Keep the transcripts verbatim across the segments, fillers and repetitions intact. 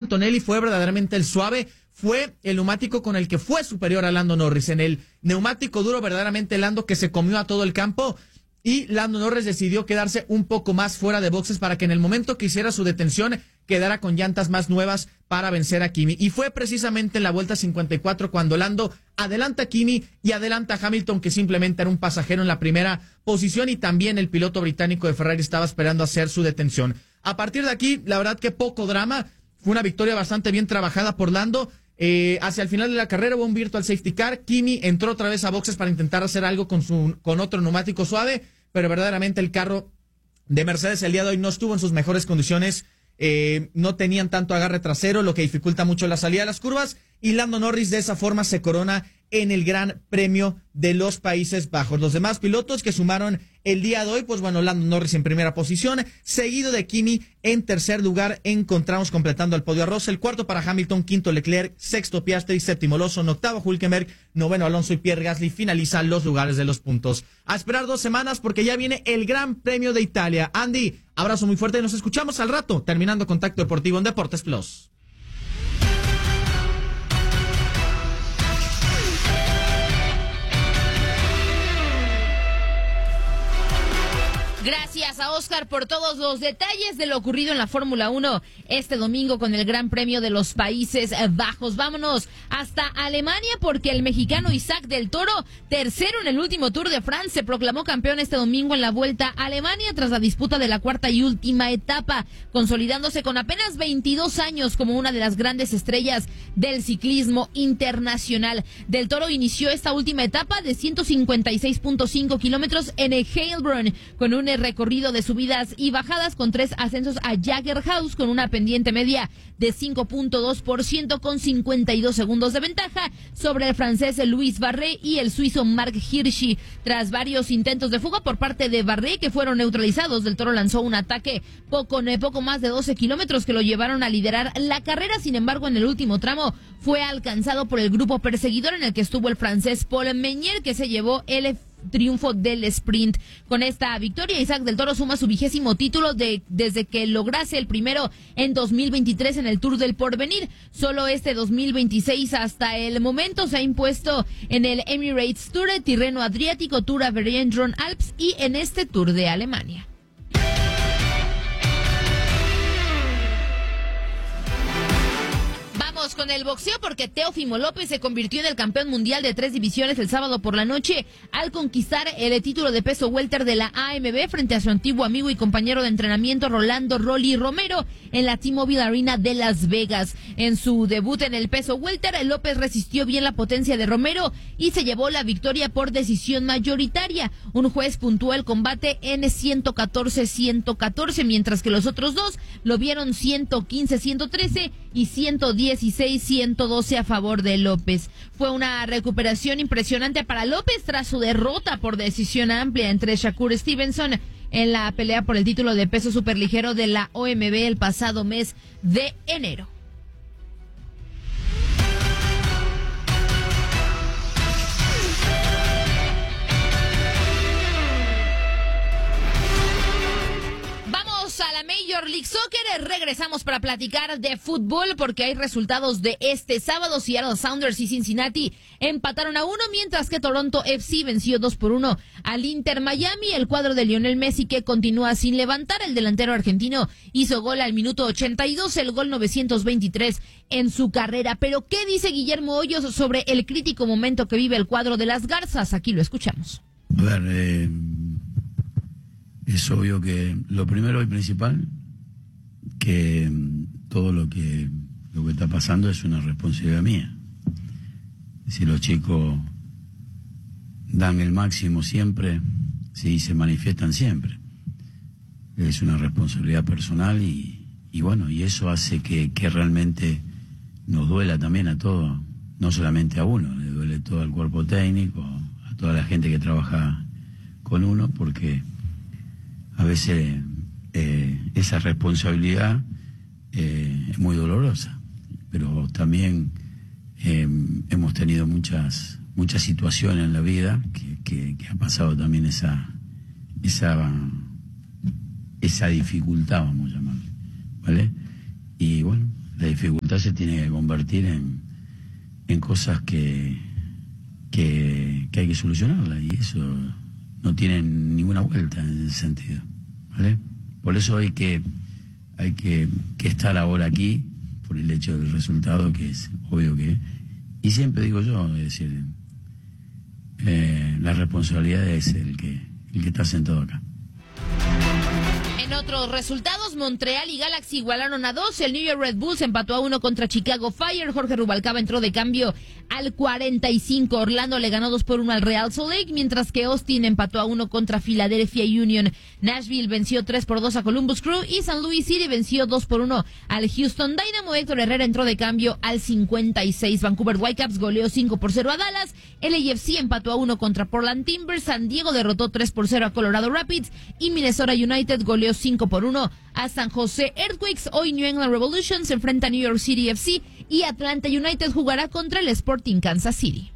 Antonelli fue verdaderamente el suave, fue el neumático con el que fue superior a Lando Norris. En el neumático duro, verdaderamente Lando que se comió a todo el campo, y Lando Norris decidió quedarse un poco más fuera de boxes para que en el momento que hiciera su detención quedara con llantas más nuevas para vencer a Kimi. Y fue precisamente en la vuelta cincuenta y cuatro cuando Lando adelanta a Kimi y adelanta a Hamilton, que simplemente era un pasajero en la primera posición, y también el piloto británico de Ferrari estaba esperando hacer su detención. A partir de aquí, la verdad que poco drama, fue una victoria bastante bien trabajada por Lando. Eh, hacia el final de la carrera hubo un virtual safety car, Kimi entró otra vez a boxes para intentar hacer algo con su con otro neumático suave, pero verdaderamente el carro de Mercedes el día de hoy no estuvo en sus mejores condiciones, eh, no tenían tanto agarre trasero, lo que dificulta mucho la salida de las curvas, y Lando Norris de esa forma se corona en el Gran Premio de los Países Bajos. Los demás pilotos que sumaron el día de hoy, pues bueno, Lando Norris en primera posición, seguido de Kimi en tercer lugar, encontramos completando el podio a Russell, cuarto para Hamilton, quinto Leclerc, sexto Piastri, séptimo Lawson, octavo Hülkenberg, noveno Alonso y Pierre Gasly finalizan los lugares de los puntos. A esperar dos semanas porque ya viene el Gran Premio de Italia. Andy, abrazo muy fuerte y nos escuchamos al rato, terminando Contacto Deportivo en Deportes Plus. Gracias a Oscar por todos los detalles de lo ocurrido en la Fórmula uno este domingo con el Gran Premio de los Países Bajos. Vámonos hasta Alemania porque el mexicano Isaac del Toro, tercero en el último Tour de France, se proclamó campeón este domingo en la Vuelta a Alemania tras la disputa de la cuarta y última etapa, consolidándose con apenas veintidós años como una de las grandes estrellas del ciclismo internacional. Del Toro inició esta última etapa de ciento cincuenta y seis punto cinco kilómetros en el Heilbronn con un recorrido de subidas y bajadas con tres ascensos a Jägerhaus con una pendiente media de cinco punto dos por ciento con cincuenta y dos segundos de ventaja sobre el francés Louis Barret y el suizo Marc Hirschi. Tras varios intentos de fuga por parte de Barret que fueron neutralizados, Del Toro lanzó un ataque poco, poco más de doce kilómetros que lo llevaron a liderar la carrera. Sin embargo, en el último tramo fue alcanzado por el grupo perseguidor en el que estuvo el francés Paul Meunier, que se llevó el triunfo del sprint. Con esta victoria, Isaac del Toro suma su vigésimo título de, desde que lograse el primero en dos mil veintitrés en el Tour del Porvenir. Solo este dos mil veintiséis hasta el momento se ha impuesto en el Emirates Tour, Tirreno Adriático, Tour Aveyron Alps y en este Tour de Alemania. Vamos con el boxeo porque Teófimo López se convirtió en el campeón mundial de tres divisiones el sábado por la noche al conquistar el título de peso welter de la A M B frente a su antiguo amigo y compañero de entrenamiento Rolando Rolly Romero en la T-Mobile Arena de Las Vegas. En su debut en el peso welter, López resistió bien la potencia de Romero y se llevó la victoria por decisión mayoritaria. Un juez puntuó el combate en ciento catorce a ciento catorce, mientras que los otros dos lo vieron ciento quince a ciento trece y ciento dieciséis a ciento doce a favor de López. Fue una recuperación impresionante para López tras su derrota por decisión amplia entre Shakur Stevenson en la pelea por el título de peso superligero de la O M B el pasado mes de enero. A la Major League Soccer, regresamos para platicar de fútbol porque hay resultados de este sábado. Seattle Sounders y Cincinnati empataron a uno, mientras que Toronto F C venció dos por uno al Inter Miami. El cuadro de Lionel Messi, que continúa sin levantar, el delantero argentino hizo gol al minuto ochenta y dos, el gol novecientos veintitrés en su carrera. Pero ¿qué dice Guillermo Hoyos sobre el crítico momento que vive el cuadro de las Garzas? Aquí lo escuchamos. A ver, eh... es obvio que lo primero y principal, que todo lo que lo que está pasando es una responsabilidad mía. Si los chicos dan el máximo siempre, sí, se manifiestan siempre. Es una responsabilidad personal y, y bueno, y eso hace que, que realmente nos duela también a todos, no solamente a uno, le duele todo al cuerpo técnico, a toda la gente que trabaja con uno, porque a veces eh, esa responsabilidad eh, es muy dolorosa, pero también eh, hemos tenido muchas muchas situaciones en la vida que, que, que ha pasado también esa esa esa dificultad, vamos a llamarle, ¿vale? Y bueno, la dificultad se tiene que convertir en, en cosas que, que, que hay que solucionarla, y eso no tiene ninguna vuelta en ese sentido, ¿vale? Por eso hay que, hay que, que estar ahora aquí, por el hecho del resultado, que es obvio que... Y siempre digo yo, es decir, eh, la responsabilidad es el que, el que está sentado acá. En otros resultados, Montreal y Galaxy igualaron a dos. El New York Red Bulls empató a uno contra Chicago Fire. Jorge Rubalcaba entró de cambio al cuarenta y cinco. Orlando le ganó dos por uno al Real Salt Lake, mientras que Austin empató a uno contra Philadelphia Union. Nashville venció tres por dos a Columbus Crew y San Luis City venció dos por uno al Houston Dynamo. Héctor Herrera entró de cambio al cincuenta y seis. Vancouver Whitecaps goleó cinco por cero a Dallas. L A F C empató a uno contra Portland Timbers. San Diego derrotó tres por cero a Colorado Rapids y Minnesota United goleó cinco por uno a San José Earthquakes. Hoy New England Revolution se enfrenta a New York City F C y Atlanta United jugará contra el Sporting Kansas City.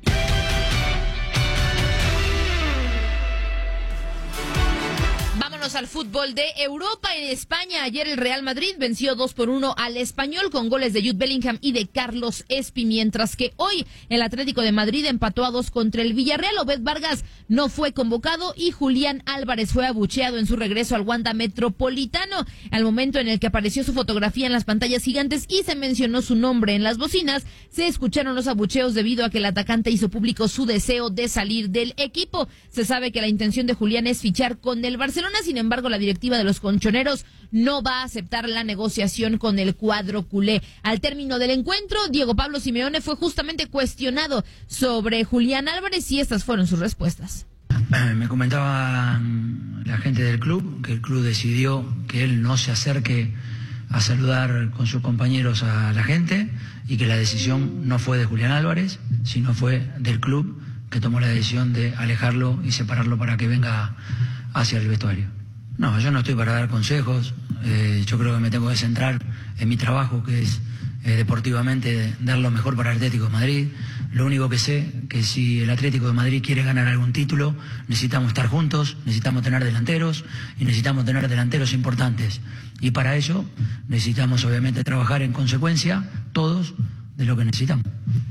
Al fútbol de Europa. En España, ayer el Real Madrid venció dos por uno al Español con goles de Jude Bellingham y de Carlos Espi, mientras que hoy el Atlético de Madrid empató a dos contra el Villarreal. Obed Vargas no fue convocado y Julián Álvarez fue abucheado en su regreso al Wanda Metropolitano. Al momento en el que apareció su fotografía en las pantallas gigantes y se mencionó su nombre en las bocinas, se escucharon los abucheos debido a que el atacante hizo público su deseo de salir del equipo. Se sabe que la intención de Julián es fichar con el Barcelona, sin embargo Sin embargo, la directiva de los colchoneros no va a aceptar la negociación con el cuadro culé. Al término del encuentro, Diego Pablo Simeone fue justamente cuestionado sobre Julián Álvarez y estas fueron sus respuestas. Me comentaba la gente del club que el club decidió que él no se acerque a saludar con sus compañeros a la gente y que la decisión no fue de Julián Álvarez, sino fue del club, que tomó la decisión de alejarlo y separarlo para que venga hacia el vestuario. No, yo no estoy para dar consejos, eh, yo creo que me tengo que centrar en mi trabajo, que es eh, deportivamente dar lo mejor para el Atlético de Madrid. Lo único que sé, que si el Atlético de Madrid quiere ganar algún título, necesitamos estar juntos, necesitamos tener delanteros y necesitamos tener delanteros importantes. Y para eso necesitamos obviamente trabajar en consecuencia todos de lo que necesitamos.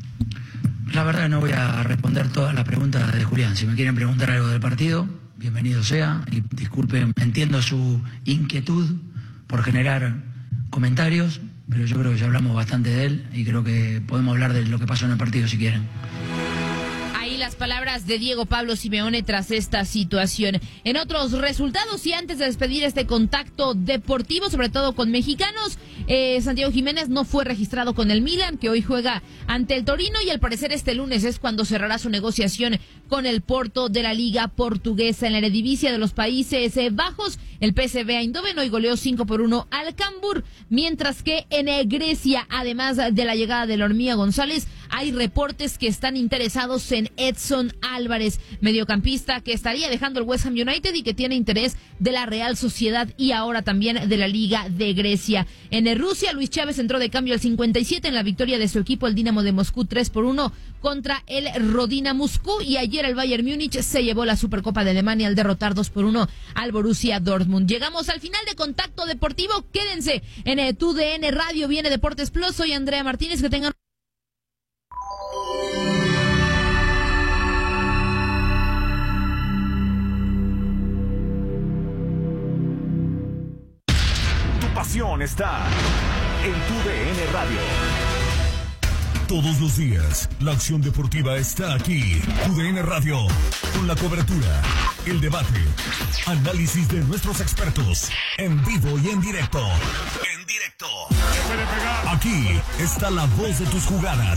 La verdad no voy a responder todas las preguntas de Julián. Si me quieren preguntar algo del partido, bienvenido sea, y disculpen, entiendo su inquietud por generar comentarios, pero yo creo que ya hablamos bastante de él y creo que podemos hablar de lo que pasó en el partido si quieren. Ahí las palabras de Diego Pablo Simeone tras esta situación. En otros resultados y antes de despedir este contacto deportivo, sobre todo con mexicanos, eh, Santiago Jiménez no fue registrado con el Milan, que hoy juega ante el Torino, y al parecer este lunes es cuando cerrará su negociación con el Porto de la Liga Portuguesa. En la Eredivisie de los Países Bajos, el P S V Eindhoven hoy goleó cinco por uno al Cambur, mientras que en Grecia, además de la llegada de la Hormiga González, hay reportes que están interesados en Edson Álvarez, mediocampista que estaría dejando el West Ham United y que tiene interés de la Real Sociedad y ahora también de la Liga de Grecia. En Rusia, Luis Chávez entró de cambio al cincuenta y siete en la victoria de su equipo, el Dinamo de Moscú, tres por uno contra el Rodina Moscú, y ayer el Bayern Múnich se llevó la Supercopa de Alemania al derrotar dos por uno al Borussia Dortmund. Llegamos al final de Contacto Deportivo. Quédense en el Tu D N Radio, viene Deportes Plus. Soy Andrea Martínez, que tengan está en Tu D N Radio. Todos los días, la acción deportiva está aquí. Tu D N Radio, con la cobertura, el debate, análisis de nuestros expertos, en vivo y en directo. En directo. Aquí está la voz de tus jugadas.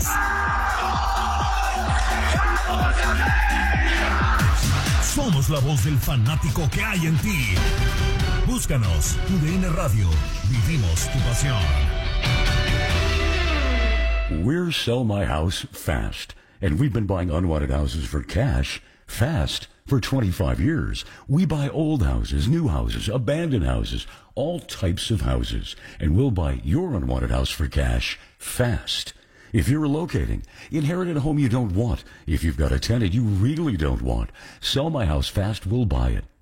Somos la voz del fanático que hay en ti. Búscanos, Tu D N Radio. Vivimos tu pasión. We're Sell My House Fast, and we've been buying unwanted houses for cash fast for twenty-five years. We buy old houses, new houses, abandoned houses, all types of houses, and we'll buy your unwanted house for cash fast. If you're relocating, inherited a home you don't want, if you've got a tenant you really don't want, Sell My House Fast will buy it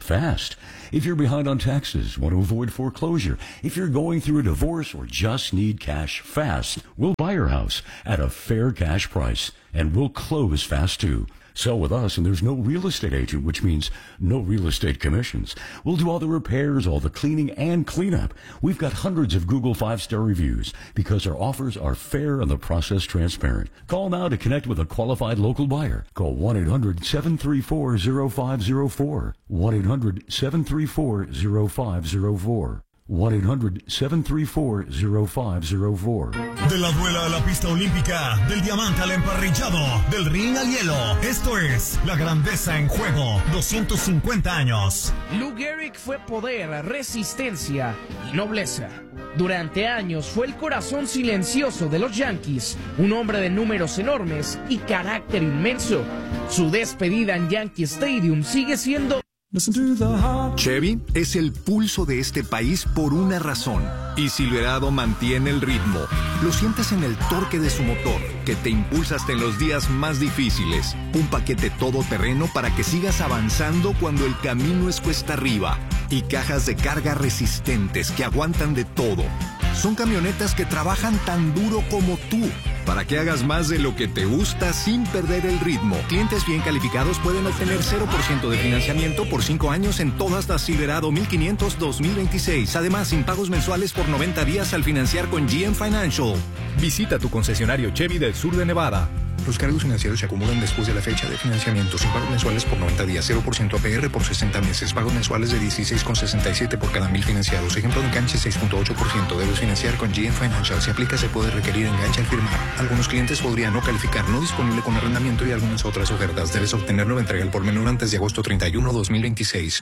fast. If you're behind on taxes, want to avoid foreclosure, if you're going through a divorce or just need cash fast, we'll buy your house at a fair cash price, and we'll close fast too. Sell with us, and there's no real estate agent, which means no real estate commissions. We'll do all the repairs, all the cleaning, and cleanup. We've got hundreds of Google five-star reviews because our offers are fair and the process transparent. Call now to connect with a qualified local buyer. Call one eight hundred seven three four zero five zero four. one eight hundred seven three four zero five zero four. one eight hundred seven three four zero five zero four. De la duela a la pista olímpica, del diamante al emparrillado, del ring al hielo. Esto es La Grandeza en Juego, doscientos cincuenta años. Lou Gehrig fue poder, resistencia y nobleza. Durante años fue el corazón silencioso de los Yankees, un hombre de números enormes y carácter inmenso. Su despedida en Yankee Stadium sigue siendo... Chevy es el pulso de este país por una razón. Y Silverado mantiene el ritmo. Lo sientes en el torque de su motor, que te impulsa hasta en los días más difíciles. Un paquete todoterreno para que sigas avanzando cuando el camino es cuesta arriba. Y cajas de carga resistentes que aguantan de todo. Son camionetas que trabajan tan duro como tú, para que hagas más de lo que te gusta sin perder el ritmo. Clientes bien calificados pueden obtener cero por ciento de financiamiento por cinco años en todas las Silverado mil quinientos dos mil veintiséis. Además, sin pagos mensuales por noventa días al financiar con G M Financial. Visita tu concesionario Chevy del sur de Nevada. Los cargos financieros se acumulan después de la fecha de financiamiento, sin pagos mensuales por noventa días, cero por ciento A P R por sesenta meses, pagos mensuales de dieciséis con sesenta y siete por cada mil financiados. Ejemplo de enganche seis punto ocho por ciento. Debes financiar con G M Financial. Si aplica, se puede requerir enganche al firmar. Algunos clientes podrían no calificar, no disponible con arrendamiento y algunas otras ofertas. Debes obtenerlo, entrega el por menor antes de agosto treinta y uno, dos mil veintiséis.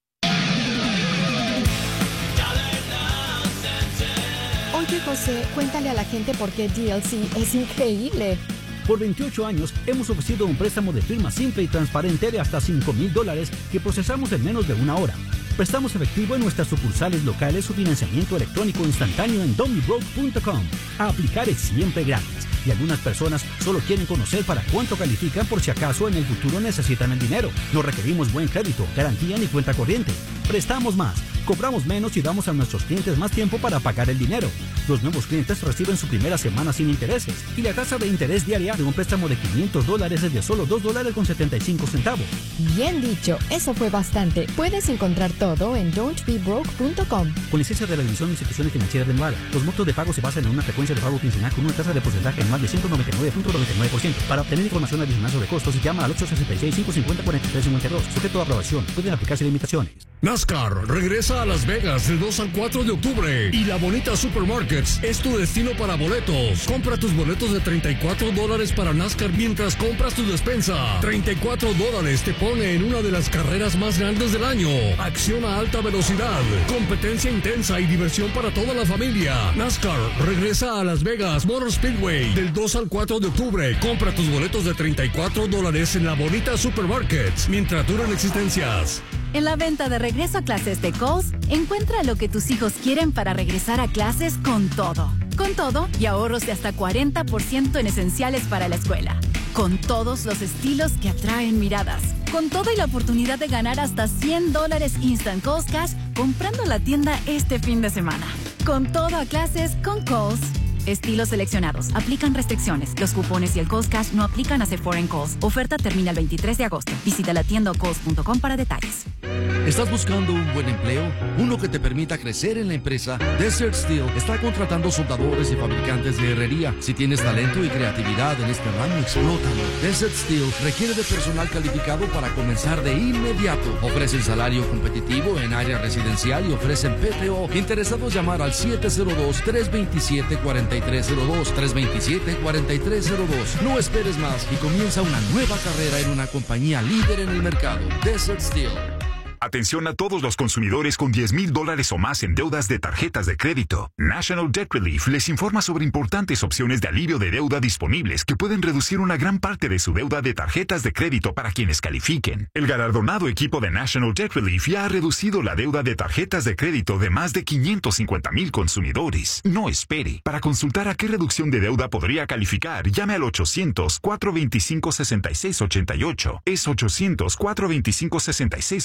Oye, José, cuéntale a la gente por qué D L C es increíble. Por veintiocho años hemos ofrecido un préstamo de firma simple y transparente de hasta cinco mil dólares que procesamos en menos de una hora. Prestamos efectivo en nuestras sucursales locales o financiamiento electrónico instantáneo en dummy broke punto com. A aplicar es siempre gratis y algunas personas solo quieren conocer para cuánto califican por si acaso en el futuro necesitan el dinero. No requerimos buen crédito, garantía ni cuenta corriente. Prestamos más, cobramos menos y damos a nuestros clientes más tiempo para pagar el dinero. Los nuevos clientes reciben su primera semana sin intereses y la tasa de interés diaria de un préstamo de quinientos dólares es de solo dos dólares con setenta y cinco centavos. Bien dicho, eso fue bastante. Puedes encontrar todo en don't be broke punto com. Con licencia de la División de Instituciones Financieras de Nevada, los montos de pago se basan en una frecuencia de pago quincenal con una tasa de porcentaje anual de ciento noventa y nueve punto noventa y nueve por ciento. Para obtener información adicional sobre costos, llama al ocho seis seis, cinco cinco cero, cuatro tres cinco dos. Sujeto a aprobación. Pueden aplicarse limitaciones. NASCAR regresa a Las Vegas del dos al cuatro de octubre y La Bonita Supermarkets es tu destino para boletos. Compra tus boletos de treinta y cuatro dólares para NASCAR mientras compras tu despensa. treinta y cuatro dólares te pone en una de las carreras más grandes del año. Acción a alta velocidad, competencia intensa y diversión para toda la familia. NASCAR regresa a Las Vegas Motor Speedway del dos al cuatro de octubre. Compra tus boletos de treinta y cuatro dólares en La Bonita Supermarkets mientras duran existencias. En la venta de regreso a clases de Kohl's, encuentra lo que tus hijos quieren para regresar a clases con todo. Con todo y ahorros de hasta cuarenta por ciento en esenciales para la escuela. Con todos los estilos que atraen miradas. Con todo y la oportunidad de ganar hasta cien dólares Instant Kohl's Cash comprando en la tienda este fin de semana. Con todo a clases con Kohl's. Estilos seleccionados. Aplican restricciones. Los cupones y el Kohl's Cash no aplican a Sephora en Kohl's. Oferta termina el veintitrés de agosto. Visita la tienda o kohls punto com para detalles. ¿Estás buscando un buen empleo? ¿Uno que te permita crecer en la empresa? Desert Steel está contratando soldadores y fabricantes de herrería. Si tienes talento y creatividad en este ramo, explótalo. Desert Steel requiere de personal calificado para comenzar de inmediato. Ofrecen salario competitivo en área residencial y ofrecen P T O. Interesados, llamar al siete cero dos, tres dos siete, cuatro tres cero dos, tres dos siete, cuatro tres cero dos. No esperes más y comienza una nueva carrera en una compañía líder en el mercado. Desert Steel. Atención a todos los consumidores con diez mil dólares o más en deudas de tarjetas de crédito. National Debt Relief les informa sobre importantes opciones de alivio de deuda disponibles que pueden reducir una gran parte de su deuda de tarjetas de crédito para quienes califiquen. El galardonado equipo de National Debt Relief ya ha reducido la deuda de tarjetas de crédito de más de quinientos cincuenta mil consumidores. No espere. Para consultar a qué reducción de deuda podría calificar, llame al ochocientos, cuatro dos cinco, seis seis ocho ocho. Es ochocientos, cuatro dos cinco, seis seis ocho ocho.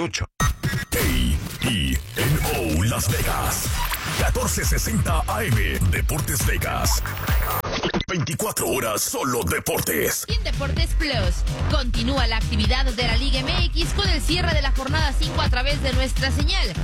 ocho. A E N O Las Vegas. catorce sesenta A M. Deportes Vegas. veinticuatro horas solo deportes. Y en Deportes Plus, continúa la actividad de la Liga M X con el cierre de la jornada cinco a través de nuestra señal.